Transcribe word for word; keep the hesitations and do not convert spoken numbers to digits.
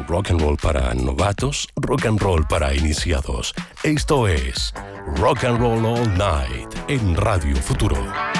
rock and roll para novatos, rock and roll para iniciados. Esto es Rock and Roll All Night en Radio Futuro.